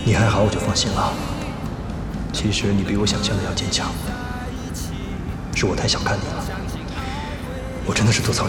你还好，我就放心了。其实你比我想象的要坚强，是我太小看你了，我真的是多操心。